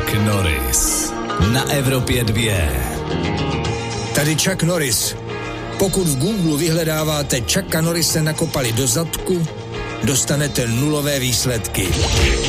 Chuck Norris na Evropě 2. Tady Chuck Norris. Pokud v Google vyhledáváte Chucka Norrise nakopali do zadku, dostanete nulové výsledky.